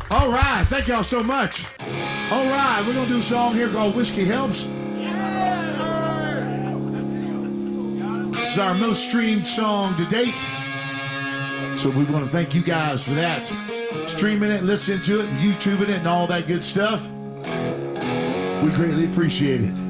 All right, thank y'all so much. All right, we're going to do a song here called Whiskey Helps. This is our most streamed song to date. So we want to thank you guys for that. Streaming it, listening to it, and YouTubing it, and all that good stuff. We greatly appreciate it.